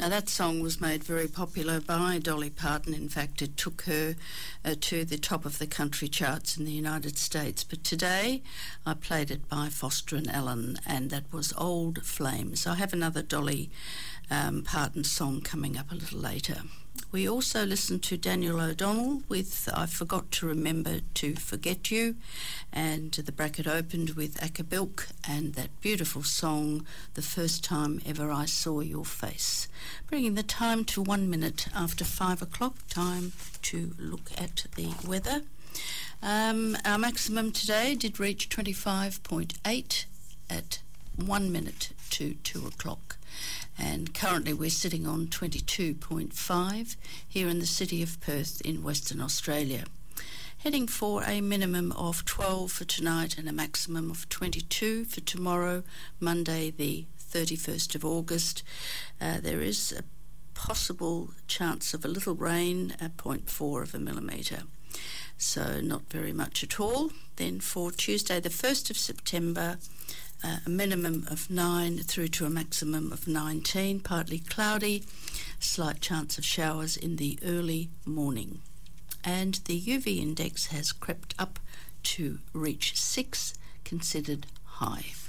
That song was made very popular by Dolly Parton. In fact, it took her to the top of the country charts in the United States. But today I played it by Foster and Allen, and that was Old Flames. I have another Dolly Parton song coming up a little later. We also listened to Daniel O'Donnell with I Forgot to Remember to Forget You, and the bracket opened with Acapulco and that beautiful song, The First Time Ever I Saw Your Face. Bringing the time to 1 minute after 5 o'clock, time to look at the weather. Our maximum today did reach 25.8 at 1 minute to 2 o'clock. And currently we're sitting on 22.5 here in the city of Perth in Western Australia. Heading for a minimum of 12 for tonight and a maximum of 22 for tomorrow, Monday the 31st of August. There is a possible chance of a little rain, 0.4 of a millimetre. So not very much at all. Then for Tuesday the 1st of September, a minimum of 9 through to a maximum of 19, partly cloudy, slight chance of showers in the early morning. And the UV index has crept up to reach 6, considered high.